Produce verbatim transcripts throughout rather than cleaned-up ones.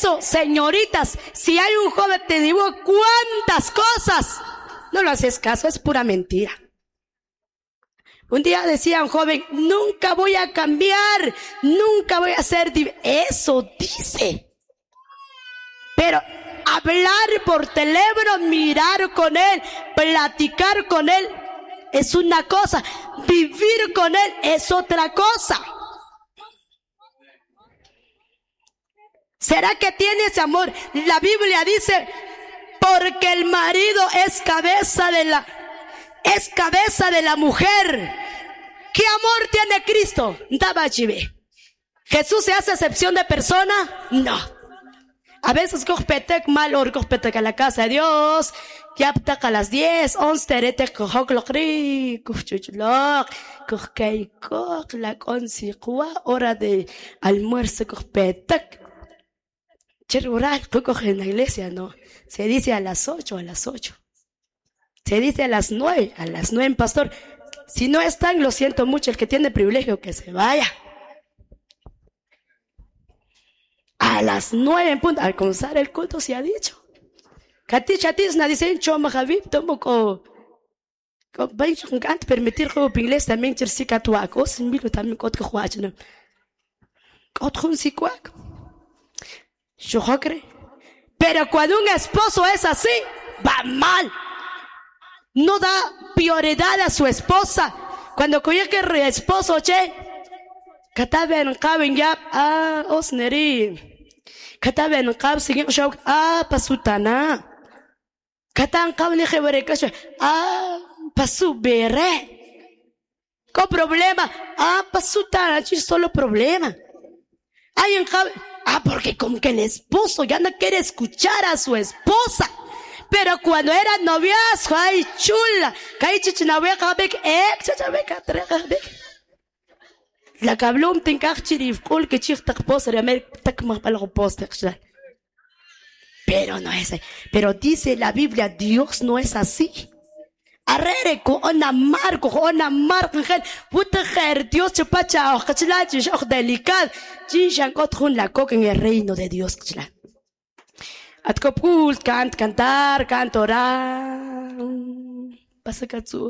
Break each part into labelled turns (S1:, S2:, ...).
S1: eso, señoritas, si hay un joven te digo cuántas cosas, no le haces caso, es pura mentira. Un día decía un joven, nunca voy a cambiar, nunca voy a ser, eso dice. Pero hablar por teléfono, mirar con él, platicar con él, es una cosa. Vivir con él es otra cosa. ¿Será que tiene ese amor? La Biblia dice, porque el marido es cabeza de la, es cabeza de la mujer. ¿Qué amor tiene Cristo? ¿Jesús se hace excepción de persona? No. A veces cogetek mal or cogetek a la casa de Dios, ya a las diez, once terete cojok lokri, kuchuchlok, cojkei koj la consequa hora de almuerzo cogetek. Cherural, coge en la iglesia, no. Se dice a las ocho, a las ocho. Se dice a las nueve, a las nueve, pastor. Si no están, lo siento mucho, el que tiene privilegio que se vaya. A las nueve en punto, al comenzar el culto se ha dicho. Kati chatis na dicen choma Javid, tomo co co vais con cant permitir que o inglés también chersica tuaco, sin milo también cot que juach, no. Cot jun si cuac. Yo creo. Pero cuando un esposo es así, va mal. No da prioridad a su esposa. Cuando coye que el esposo, che, kataben kaben ya, ah, osneri. Kataben kab siguen show, ah, pasutana. Katan kaben ni jebere kasho, ah, pasu bere. ¿Qué problema? Ah, pasutana, chi solo problema. Hay en kaben, ah, porque como que el esposo ya no quiere escuchar a su esposa. Pero cuando era noviazgo, ay, chula, que chichinabek, abek, eh, chachabek, atrebek. La cablum tinkach chirif, kul que chich tak poster, amer tak mahpalo poster. Pero no es, pero dice la Biblia, Dios no es así. Arrere ko ona mar ko ona mar khel putajer Dios chupacha o khachlachi o delicado chishan kothun la coca en el reino de Dios khchla. Atkopult cant cantar cantorar pasakatsu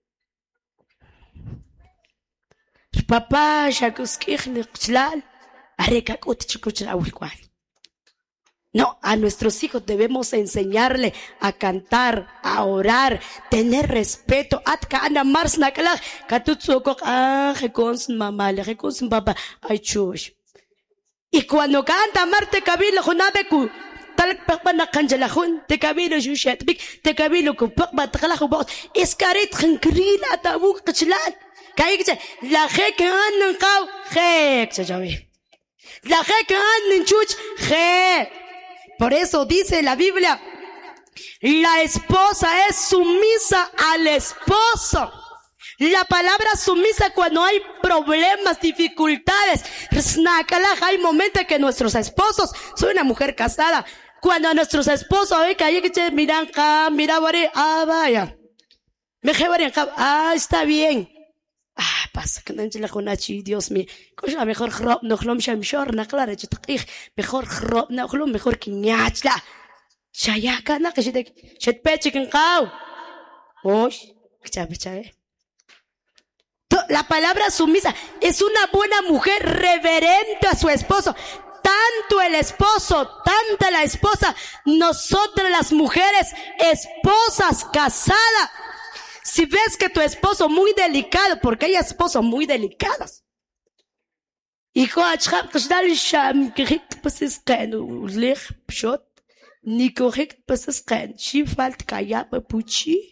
S1: papá shakuskih ni khchlal areka kot chikuchra ulkwal. No, a nuestros hijos debemos enseñarle a cantar, a orar, tener respeto. Atka ana mars nakala katutsu kok ah gekons mamá le gekons papá ay chush. Y cuando canta Marte Kabilo Jonabeku tal pakbana kanjalahun te Kabilo shushat bik te Kabilo ku pakba takalahu bot eskarit khankrila tabuk kchlan kaykche la khek an qaw khek chajawi la khek an chuch khek. Por eso dice la Biblia, la esposa es sumisa al esposo. La palabra sumisa cuando hay problemas, dificultades. Hay momentos que nuestros esposos, soy una mujer casada, cuando nuestros esposos, miran, mira, ah, vaya, ah, está bien. Ah, pasa que no entiendo con Nachi, Dios mío. Cosa mejor rob, no glom sham shor, na claro, yo te dije, mejor rob, no glom, mejor quiñachla. Shayaka, na que se te, se te peche que encao. Oye, chabe, chabe. La palabra sumisa es una buena mujer reverente a su esposo. Tanto el esposo, tanta la esposa, nosotras las mujeres, esposas casadas. Si ves que tu esposo muy delicado, porque hay esposos muy delicados. Hijo, achab, kashdal sham, kirik pasis qan, ulich pshot, ni korrekt pasis qan, shifalt kaya papuchi.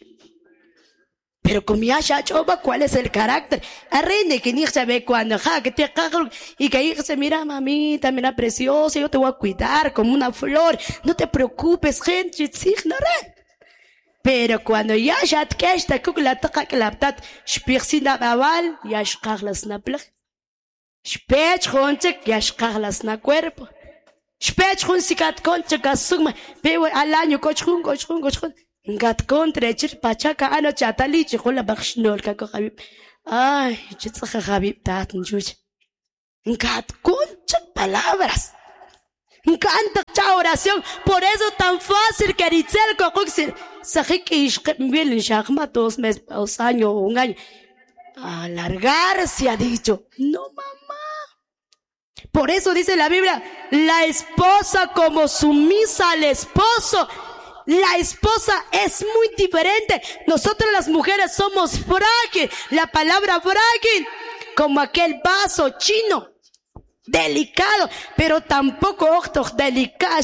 S1: Pero como ya ya choba, ¿cuál es el carácter? Arrende que ni sabe cuando, ja, que te cago, y que ahí se mira, mamita, mira preciosa, yo te voy a cuidar como una flor, no te preocupes, gente, ignore. Pero cuando ya ya te quedas, te coge la taca que la ptat, shpircina babal, ya shkarlas na plach. Shpech honchek, ya shkarlas na cuerpo. Shpech honsikat conchek asugma, pero al año cochun, cochun, cochun. Ngat contra echir pachaca ano chatalichi con la bakshnol kako habib. Ay, chitsa habib tat njuch. Ngat concha palabras. encanta esta oración. Por eso tan fácil que Ritzel cocoxil. Sajiki bien shagma dos meses, dos años, un año. Alargarse ha dicho. No, mamá. Por eso dice la Biblia, la esposa como sumisa al esposo. La esposa es muy diferente. Nosotros las mujeres somos frágil. La palabra frágil, como aquel vaso chino. Delicado, pero tampoco delicado.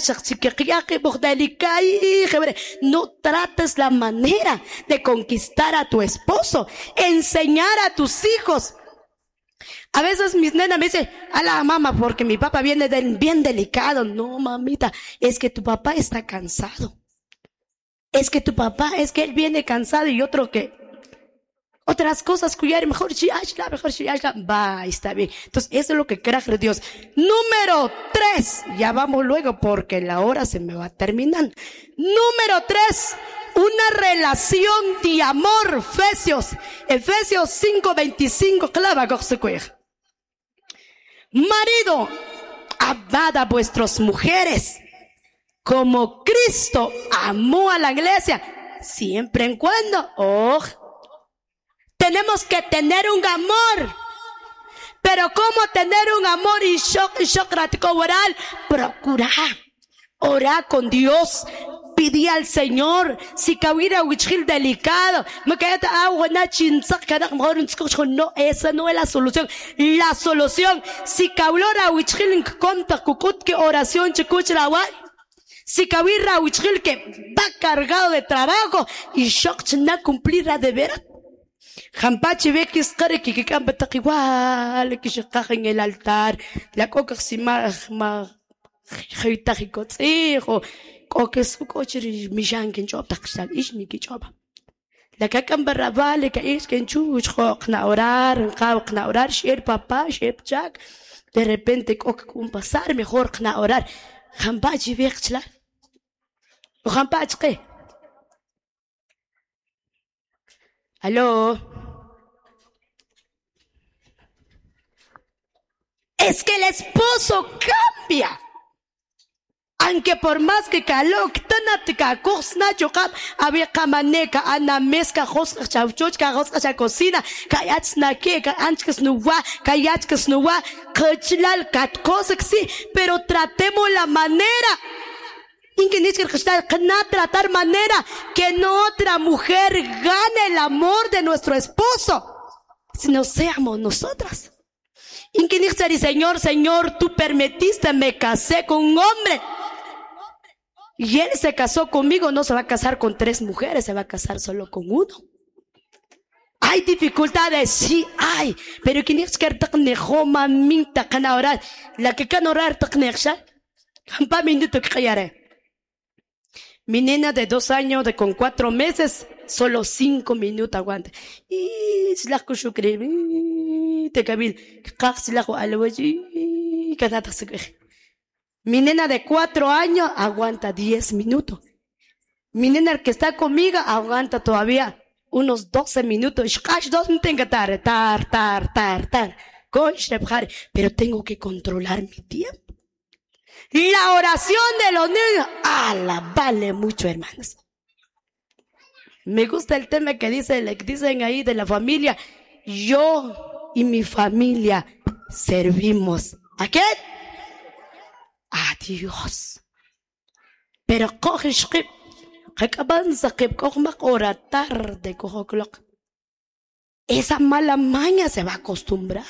S1: No trates la manera de conquistar a tu esposo, enseñar a tus hijos. A veces mis nenas me dicen, a la mamá, porque mi papá viene del, bien delicado. No, mamita, es que tu papá está cansado. Es que tu papá, es que él viene cansado y otro que otras cosas cuidar mejor, mejor, va, está bien. Entonces, eso es lo que cree Dios. Número tres, ya vamos luego porque la hora se me va terminando. Número tres, una relación de amor. Efesios, Efesios cinco veinticinco, clava, marido, amad a vuestras mujeres como Cristo amó a la iglesia, siempre en cuando, oh, tenemos que tener un amor. Pero ¿cómo tener un amor? Y shock, y shock, orar, procurar, orar con Dios, pedir al Señor. Si cahuira huichil delicado, me queda agua na chinzak, cada mejor no, esa no es la solución. La solución, si caulora huichil conta kukut que oración chicuchra guay. Si cahuira huichil que va cargado de trabajo y shock na cumplir la deber. Jampachi ve que es care que campa ta igual que se caja en el altar la coca si ma ma heita hikotsejo coque su coche mi janken job ta xal ish ni ki job la que camba vale que es que enchuch na orar na orar shir papá shir jack de repente coque un pasar mejor na orar jampachi ve xla o jampachi que aló. Es que el esposo cambia. Aunque por más que caló, que tanatica, cosna, chocap, había camaneca, ana mezca, josca, chauchocha, josca, cocina, kayats na que, anchas nuwa, kayats nuwa, kachlal, cat cosa que sí, pero tratemos la manera. Tratar manera que no otra mujer gane el amor de nuestro esposo, sino seamos nosotras. Y Señor, Señor, tú permitiste, me casé con un hombre. Y él se casó conmigo, no se va a casar con tres mujeres, se va a casar solo con uno. Hay dificultades, sí hay, pero que ni siquiera te nejo mamita cana orar, la que cana orar te nexa, campa minuto que callaré. Mi nena de dos años, de con cuatro meses, solo cinco minutos aguanta. Y si la escucho creer, te cabil, si la algo allí, que nada se cree. Mi nena de cuatro años aguanta diez minutos. Mi nena que está conmigo aguanta todavía unos doce minutos. Dos no tengo tar, tar, tar, tar, tar. Pero tengo que controlar mi tiempo. La oración de los niños, ala, vale mucho, hermanos. Me gusta el tema que dice, le dicen ahí de la familia. Yo y mi familia servimos. ¿A quién? A Dios. Pero coge shkip, que avanza que coge más hora tarde, coge clock. Esa mala maña se va a acostumbrar.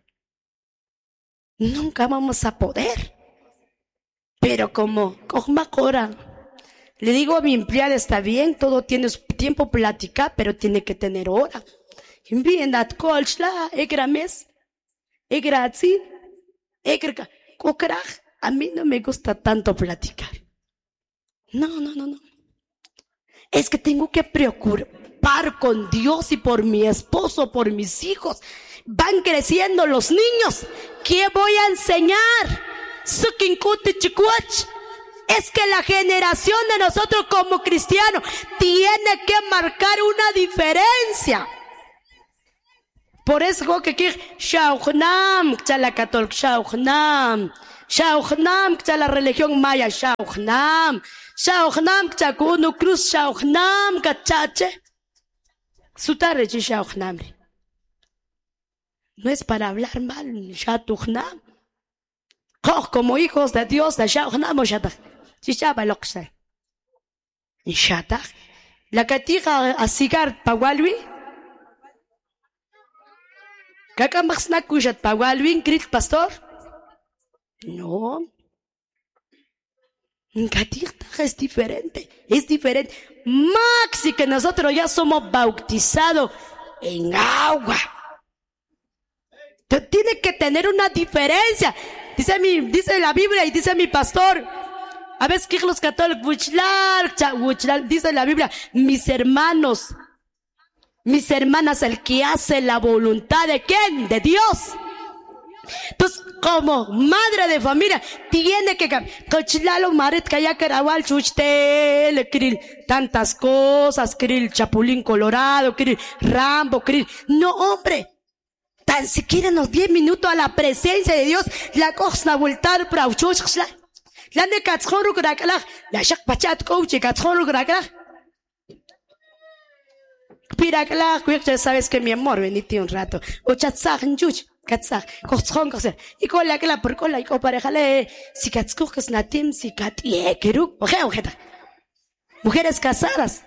S1: Nunca vamos a poder. Pero como, ahora, le digo a mi empleada, está bien, todo tiene su tiempo platicar, pero tiene que tener hora. Bien, at colchla, egrames, egrazi, egra, cocraj, a mí no me gusta tanto platicar. No, no, no, no. Es que tengo que preocupar con Dios y por mi esposo, por mis hijos. Van creciendo los niños. ¿Qué voy a enseñar? Es que la generación de nosotros como cristianos tiene que marcar una diferencia. Por eso que aquí Shauhnam, Chalacatol Shauhnam, Shauhnam kcha la religión maya shauhnam. Shauhnam kcha kuno cruz shauhnam kachache. Sutare chi shauhnam. No es para hablar mal, shatuhnam. Como hijos de Dios, de shauhnam o shatach. Chichaba loksa. Shatach. La catija a cigar pawalwi. ¿Kakamax na kushat pawalwin, crit pastor? No. Catija es diferente. Es diferente. Maxi que nosotros ya somos bautizados en agua. Tiene que tener una diferencia. Dice mi, dice la Biblia y dice mi pastor. A veces que los católicos, dice la Biblia, mis hermanos, mis hermanas, el que hace la voluntad de ¿quién? De Dios. Entonces, como madre de familia, tiene que cambiar. Tantas cosas, el Chapulín Colorado, Rambo, no, hombre. Tan siquiera unos diez minutos a la presencia de Dios, la cosa voltar para uchuchla. La de Katzhoro Grakalach, la Shak Pachat Coach, Katzhoro Grakalach. Pirakalach, ya sabes que mi amor, venite un rato. O Chatzach en Juch, Katzach, Kotzhon Kose. Y con la que la por cola y con parejale, si Katzkuch es natim, si Katie, Keruk, oje, ojeta. Mujeres casadas.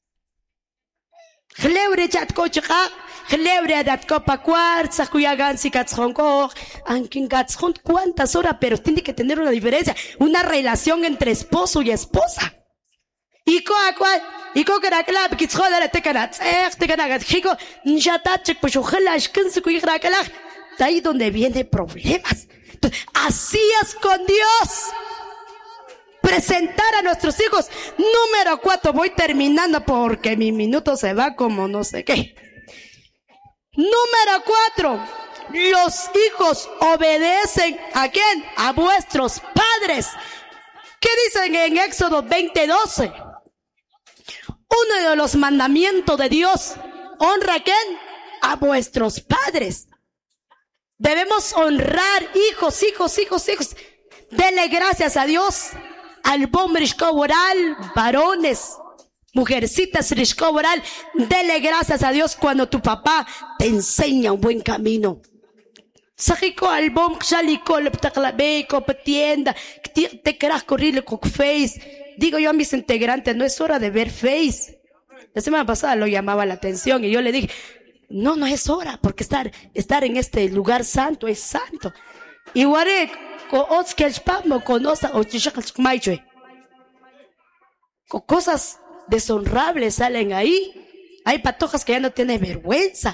S1: Gleure chat cochak, gleure dat copa cuarza, cuya gansi Katzhon Koch, Ankin Katzhon, cuántas horas, pero tiene que tener una diferencia, una relación entre esposo y esposa. Y co cual, y co que la clave que te te canat, eh, te canat, chico, ya tachek, pues ojalá es que se cuida la de ahí donde viene problemas. Entonces, así es con Dios. Presentar a nuestros hijos. Número cuatro, voy terminando porque mi minuto se va como no sé qué. Número cuatro, los hijos obedecen ¿a quién? A vuestros padres. ¿Qué dicen en Éxodo veinte doce? Uno de los mandamientos de Dios, honra ¿a quién? A vuestros padres. Debemos honrar hijos, hijos, hijos, hijos. Dele gracias a Dios. Al bomber oral, varones, mujercitas oral, dele gracias a Dios cuando tu papá te enseña un buen camino. Sajiko al bom shaliko le ptaqlabeiko petienda, te querás correr con Face. Digo yo a mis integrantes, no es hora de ver Face. La semana pasada lo llamaba la atención y yo le dije, no, no es hora, porque estar, estar en este lugar santo es santo. Y Warek, cosas deshonrables salen ahí. Hay patojas que ya no tienen vergüenza.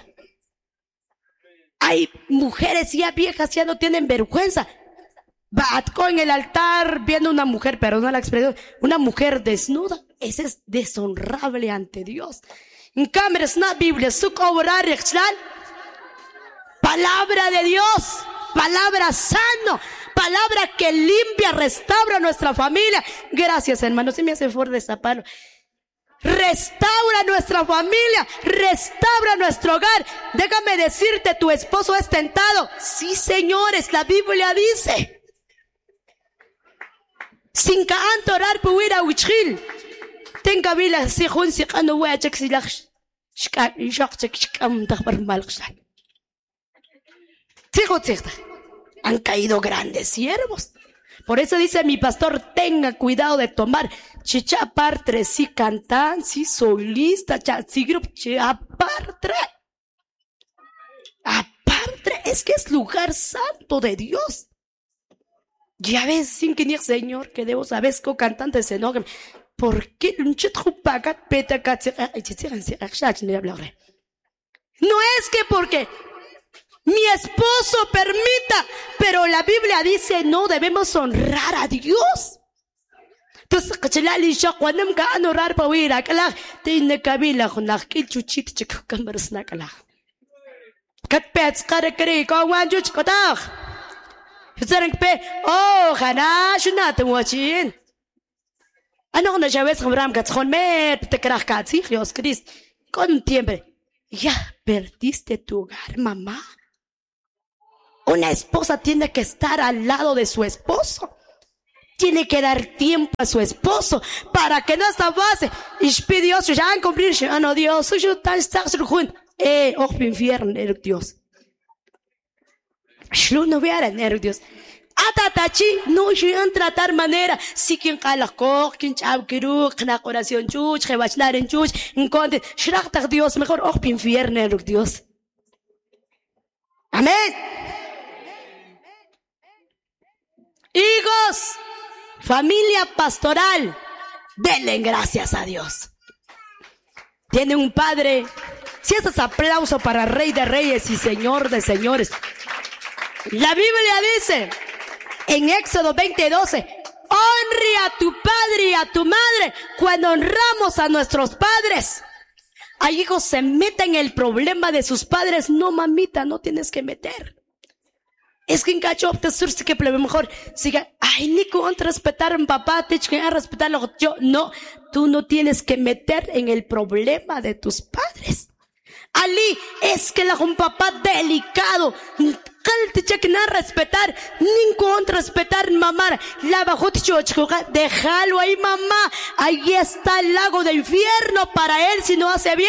S1: Hay mujeres ya viejas ya no tienen vergüenza. Batco en el altar viendo una mujer, perdón la expresión, una mujer desnuda. Ese es deshonrable ante Dios. En cambio, es una Biblia, su palabra de Dios, palabra sano, palabra que limpia, restaura nuestra familia. Gracias, hermanos, si me hace fuerte destaparlo. Restaura nuestra familia, restaura nuestro hogar. Déjame decirte, tu esposo es tentado. Sí, señores, la Biblia dice. Sin que antes orar por ir a Wichil. Tenga vila si jun si cano voy a check si la shka shak check shkam tabar mal xal. Sigo cierta. Han caído grandes siervos. Por eso dice mi pastor, tenga cuidado de tomar chicha aparte, si cantan, si solista, si grupo, aparte. Aparte, es que es lugar santo de Dios. Ya ves, sin que ni Señor, que debo saber que cantantes se enojan. ¿Por qué? No es que porque mi esposo permita, pero la Biblia dice no, debemos honrar a Dios. Entonces, cuando me van a orar para ir a Kalah, tiene que haber la jonakil chuchit chico cámaras na Kalah. Katpets kare kare kawan chuch katah. Hizarang pe, oh, hana shuna tuwachin. Ano kung nasiyawes kung ram katskon me, pitekrah katsi, Dios Cristo. Con tiempo, ya perdiste tu hogar, mamá. Una esposa tiene que estar al lado de su esposo. Tiene que dar tiempo a su esposo para que no esta fase. Y Dios, ya han cumplir, ah no Dios, yo tan estás rujun. Eh, oh infierno, Dios. Shlu no viera, Dios. Atatachi, no llegan a tratar manera. Si quien cala coch, quien chau kiru, kna oración chuch, rebachnar en chuch, en conte. Shrachta Dios, mejor oh infierno, Dios. Amén. Hijos, familia pastoral, denle gracias a Dios. Tiene un padre. Si este es aplauso para Rey de Reyes y Señor de Señores. La Biblia dice en Éxodo veinte doce, honre a tu padre y a tu madre. Cuando honramos a nuestros padres, hay hijos se meten en el problema de sus padres. No, mamita, no tienes que meter. Es que en cacho te surge que plebe mejor siga, ay, ni con respetar a mi papá, te que respetarlo yo. No, tú no tienes que meter en el problema de tus padres. Ali, es que la un papá delicado, te que no respetar, ni con respetar mamá, la bajo déjalo ahí mamá, ahí está el lago del infierno para él si no hace bien.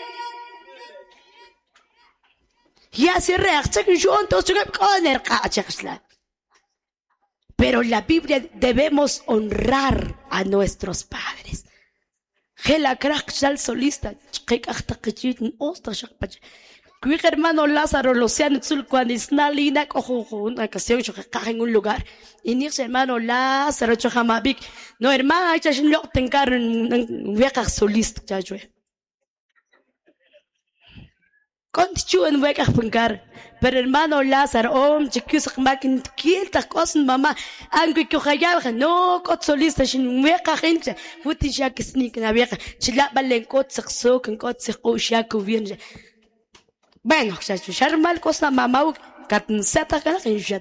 S1: Y así reacciona yo entonces con el cachasla. Pero en la Biblia debemos honrar a nuestros padres. Gela crack sal solista, chica hasta que chitin osta shakpach. Cuy hermano Lázaro Luciano Tzul cuando es nalina cojo una ocasión yo caja en un lugar y ni hermano Lázaro yo jamabik no hermano ya sin lo tengar un vieja solista ya yo. Contigo en hueca puncar, pero hermano Lázaro, oh, chiquillos, máquina, quieta cosa, mamá, aunque que ojaya, no, cot solista, sin hueca gente, futi ya que sneak na vieja, chila valen cot sexo, con cot se cocha que viene. Bueno, ya ya mal cosa mamá, catenseta que la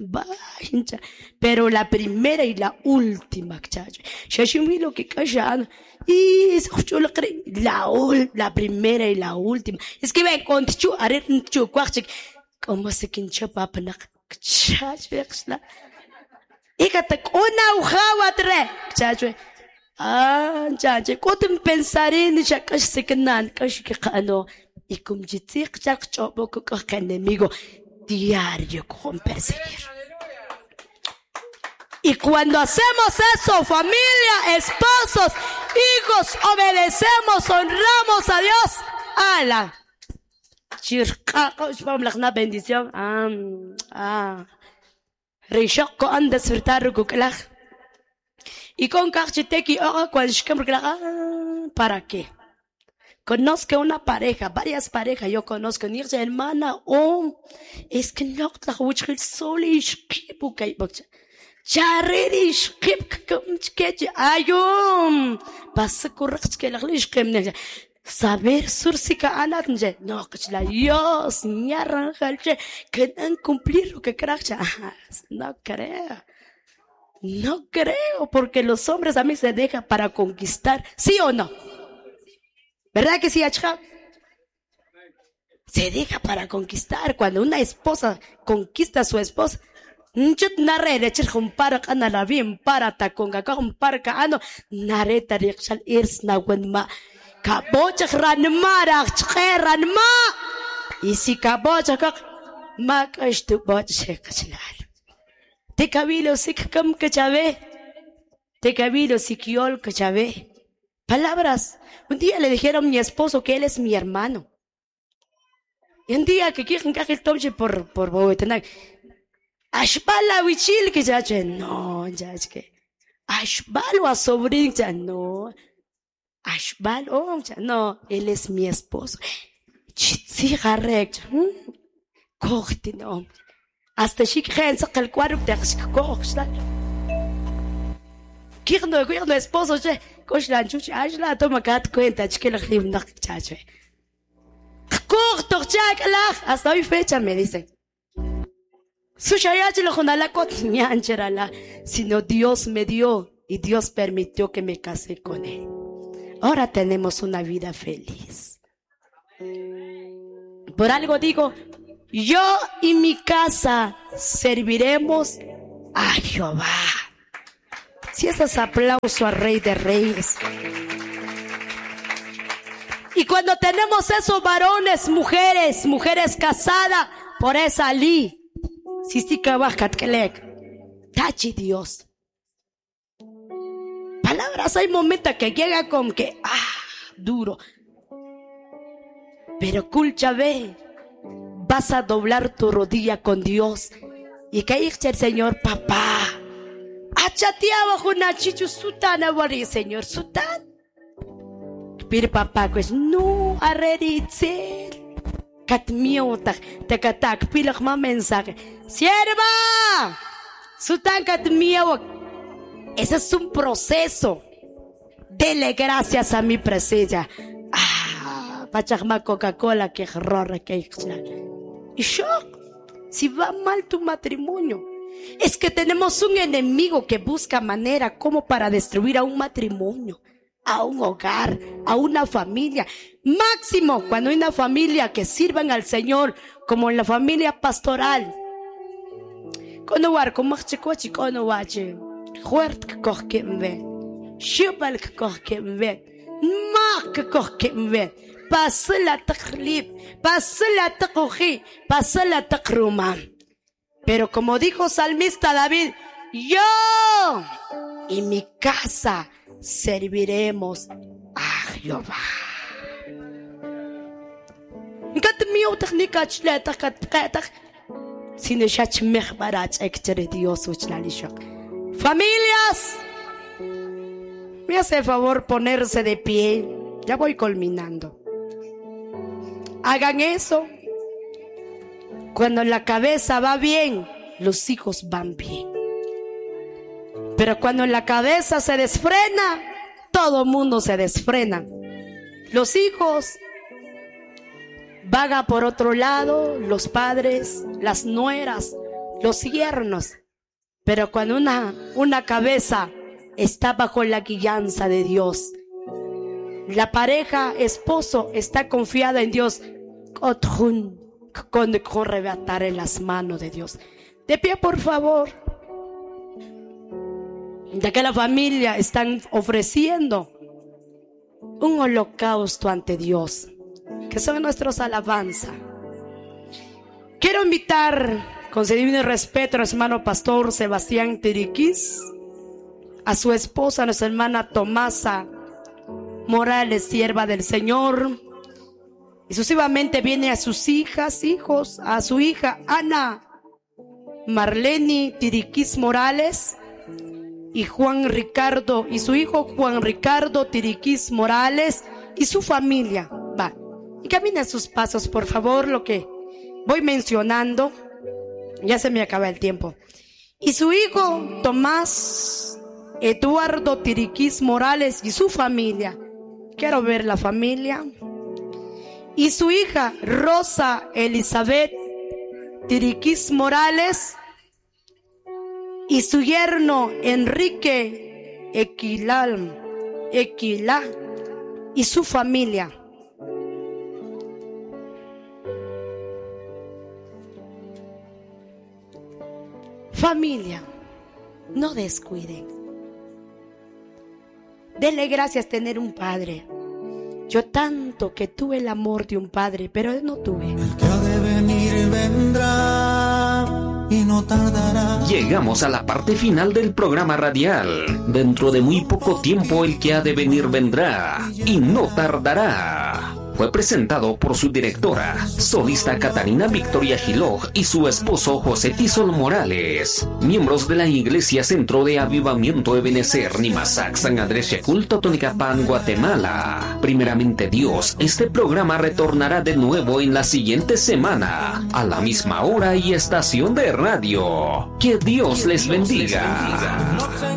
S1: pero la primera y la última, chacho, ya yo vi lo que callan. Y la, la primera y la última. Es que ven con chu, arer chu, cuachic. Como se quincha papana. Chacho, y que te una ujaba tre. Chacho, ah, chacho, cotem pensar en chacas se quenan, cash que cano. Y como jitik chac chopo que enemigo diario con perseguir. Y cuando hacemos eso, familia, esposos, hijos, obedecemos, honramos a Dios. ¡Hala! Vamos a una bendición. Ah, ah. Rishoko anda despertar kukelaj. Y con cachiteki, oh, cuando ah, ¿para qué? Conozco una pareja, varias parejas, yo conozco, ni hermana, oh, es que no te voy a solo y esquipo que Charirish kip kip ayum pasa correcto que la lishkem saber sursika anatnje no que la Dios ñarranjalche que dan cumplir lo que cracha no creo no creo porque los hombres a mí se dejan para conquistar, ¿sí o no? ¿Verdad que sí, Achja? Se deja para conquistar. Cuando una esposa conquista a su esposa, Nchut nare rechir humpara kana la bien para ta conga ka humpara ka ano nare tarikshal irs na wenma kabochak ranma rakchran ma isi kabochak ma kashtu bochak kachlar te kabilo sikkam kachave te kabilo sikiol kachave. Palabras. Un día le dijeron a mi esposo que él es mi hermano. Y un día que quieren que el tomche por por boetenak Ashbala wichil que ya no, ya es que Ashbalo a sobrin ya no, Ashbal oh ya no, él es mi esposo. Chitsi garrek, corte no, hasta chic gente que el cuadro de corte. Quiero no quiero esposo ya, cochlan chuchi, ashla toma cat cuenta que la clip no chacho. Corto ya que la hasta hoy fecha me dicen. Sino Dios me dio y Dios permitió que me casé con él. Ahora tenemos una vida feliz. Por algo digo, yo y mi casa serviremos a Jehová. Si eso es aplauso al Rey de Reyes. Y cuando tenemos esos varones, mujeres, mujeres casadas, por esa ali, si sí que baja tachi Dios. Palabras, hay momentos que llega con que, ah, duro. Pero culcha ve, vas a doblar tu rodilla con Dios. Y que dice el Señor, papá, achateaba una chichu sutana, bari, Señor, sutan. Pir papá, pues no, arreritzer. Katmiota, te katak, pilak ma mensaje. Sierva, sutan katmiota. Ese es un proceso. Dele gracias a mi presencia. Ah, pachagma Coca-Cola, que horror, que y shock. Si va mal tu matrimonio, es que tenemos un enemigo que busca manera como para destruir a un matrimonio, a un hogar, a una familia. Máximo cuando hay una familia que sirvan al Señor, como en la familia pastoral. Cuando war como chico chico no wache, fuerte que coge ve, shubal que coge ve, ma que coge ve. Pasa la taklib, pasa la tacoji, pasa la tacruma. Pero como dijo salmista David, yo y mi casa serviremos a Jehová. Familias, me hace favor ponerse de pie. Ya voy culminando. Hagan eso. Cuando la cabeza va bien, los hijos van bien. Pero cuando la cabeza se desfrena, todo mundo se desfrena. Los hijos vagan por otro lado, los padres, las nueras, los yernos. Pero cuando una, una cabeza está bajo la guianza de Dios, la pareja, esposo, está confiada en Dios, con arrebatar en las manos de Dios. De pie, por favor. Ya que la familia están ofreciendo un holocausto ante Dios, que son nuestros alabanzas. Quiero invitar con su divino respeto al hermano pastor Sebastián Tiriquís, a su esposa, nuestra hermana Tomasa Morales, sierva del Señor, y sucesivamente viene a sus hijas, hijos, a su hija Ana Marleni Tiriquís Morales y Juan Ricardo, y su hijo Juan Ricardo Tiriquís Morales y su familia. Va, y caminen sus pasos, por favor, lo que voy mencionando, ya se me acaba el tiempo. Y su hijo Tomás Eduardo Tiriquís Morales y su familia. Quiero ver la familia. Y su hija Rosa Elizabeth Tiriquís Morales y su yerno Enrique Equilal, Equilá y su familia. Familia, no descuiden. Denle gracias tener un padre. Yo tanto que tuve el amor de un padre, pero no tuve.
S2: El que ha de venir vendrá y no tardará.
S3: Llegamos a la parte final del programa radial. Dentro de muy poco tiempo el que ha de venir vendrá y no tardará. Fue presentado por su directora, solista Catarina Victoria Giloj y su esposo José Tisol Morales, miembros de la Iglesia Centro de Avivamiento Ebenezer Nimasac San Andrés Xecul Totonicapán, Guatemala. Primeramente Dios, este programa retornará de nuevo en la siguiente semana, a la misma hora y estación de radio. Que Dios les bendiga.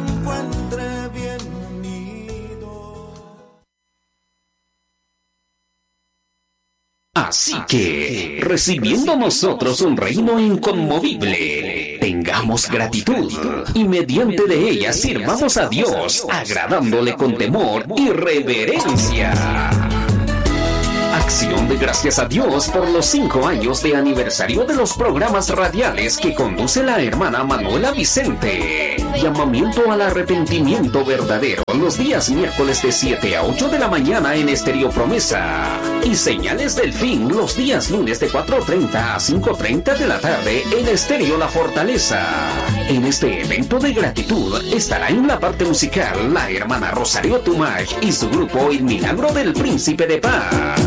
S3: Así que, recibiendo nosotros un reino inconmovible, tengamos gratitud y mediante de ella sirvamos a Dios, agradándole con temor y reverencia. Acción de gracias a Dios por los cinco años de aniversario de los programas radiales que conduce la hermana Manuela Vicente. Llamamiento al arrepentimiento verdadero los días miércoles de siete a ocho de la mañana en Estéreo Promesa. Y Señales del Fin los días lunes de cuatro treinta a cinco treinta de la tarde en Estéreo La Fortaleza. En este evento de gratitud estará en la parte musical la hermana Rosario Tumach y su grupo El Milagro del Príncipe de Paz.